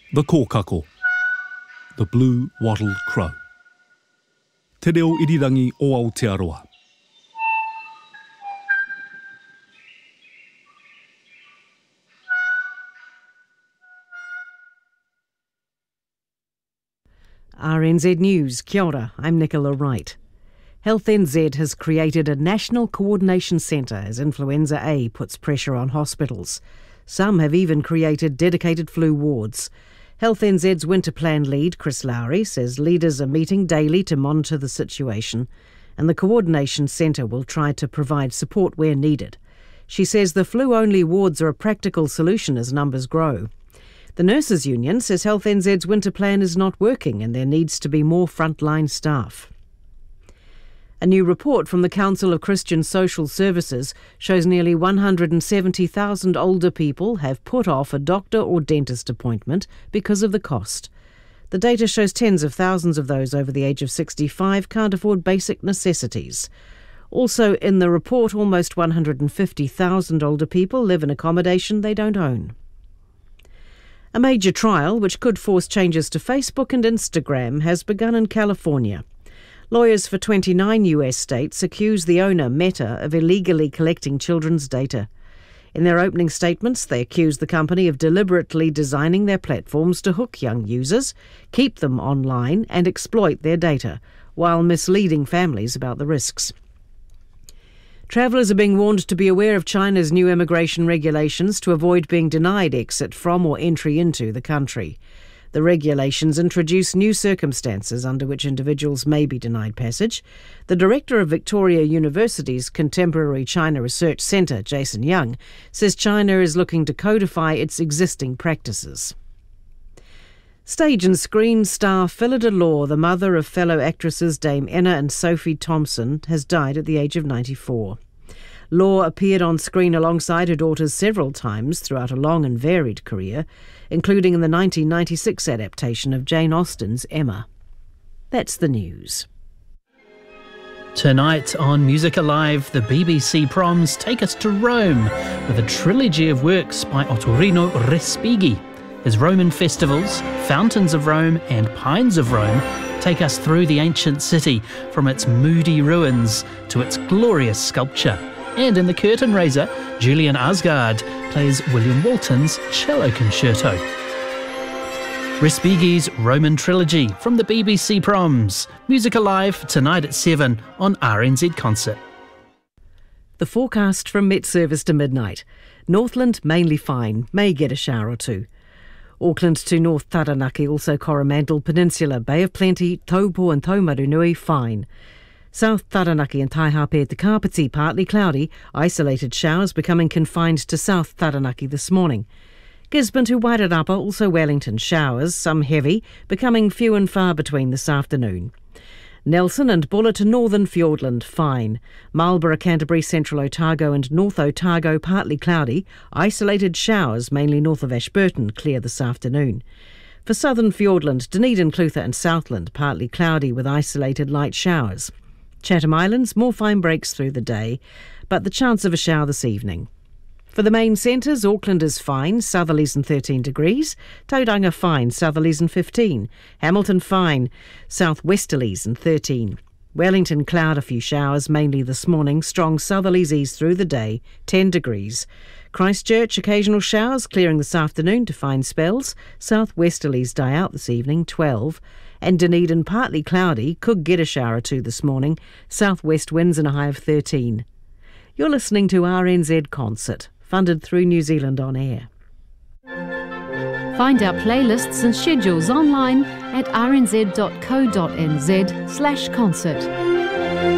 The kōkako, the blue wattled crow. Te reo irirangi o Aotearoa. RNZ News, kia ora, I'm Nicola Wright. Health NZ has created a national coordination centre as influenza A puts pressure on hospitals. Some have even created dedicated flu wards. Health NZ's winter plan lead, Chris Lowry, says leaders are meeting daily to monitor the situation, and the coordination centre will try to provide support where needed. She says the flu-only wards are a practical solution as numbers grow. The Nurses Union says Health NZ's winter plan is not working and there needs to be more frontline staff. A new report from the Council of Christian Social Services shows nearly 170,000 older people have put off a doctor or dentist appointment because of the cost. The data shows tens of thousands of those over the age of 65 can't afford basic necessities. Also in the report, almost 150,000 older people live in accommodation they don't own. A major trial, which could force changes to Facebook and Instagram, has begun in California. Lawyers for 29 US states accuse the owner, Meta, of illegally collecting children's data. In their opening statements, they accuse the company of deliberately designing their platforms to hook young users, keep them online and exploit their data, while misleading families about the risks. Travellers are being warned to be aware of China's new immigration regulations to avoid being denied exit from or entry into the country. The regulations introduce new circumstances under which individuals may be denied passage. The director of Victoria University's Contemporary China Research Centre, Jason Young, says China is looking to codify its existing practices. Stage and screen star Phillida Law, the mother of fellow actresses Dame Enna and Sophie Thompson, has died at the age of 94. Law appeared on screen alongside her daughters several times throughout a long and varied career, including in the 1996 adaptation of Jane Austen's Emma. That's the news. Tonight on Music Alive, the BBC Proms take us to Rome with a trilogy of works by Ottorino Respighi. His Roman festivals, Fountains of Rome and Pines of Rome, take us through the ancient city, from its moody ruins to its glorious sculpture. And in The Curtain Raiser, Julian Asgard plays William Walton's cello concerto. Respighi's Roman trilogy from the BBC Proms. Music Alive tonight at 7 on RNZ Concert. The forecast from Met Service to midnight. Northland mainly fine, may get a shower or two. Auckland to North Taranaki, also Coromandel Peninsula, Bay of Plenty, Taupo and Taumarunui fine. South Taranaki and Taihape to Kapiti partly cloudy, isolated showers becoming confined to South Taranaki this morning. Gisborne to Wairarapa, also Wellington showers, some heavy, becoming few and far between this afternoon. Nelson and Buller to Northern Fiordland fine. Marlborough, Canterbury, Central Otago and North Otago partly cloudy, isolated showers mainly north of Ashburton clear this afternoon. For Southern Fiordland, Dunedin, Clutha and Southland partly cloudy with isolated light showers. Chatham Islands, more fine breaks through the day, but the chance of a shower this evening. For the main centres, Auckland is fine, southerlies and 13 degrees. Tauranga fine, southerlies and 15. Hamilton fine, southwesterlies and 13. Wellington cloud, a few showers, mainly this morning. Strong southerlies ease through the day, 10 degrees. Christchurch, occasional showers, clearing this afternoon to fine spells. Southwesterlies die out this evening, 12. And Dunedin partly cloudy, could get a shower or two this morning. Southwest winds and a high of 13. You're listening to RNZ Concert, funded through New Zealand On Air. Find our playlists and schedules online at rnz.co.nz/concert.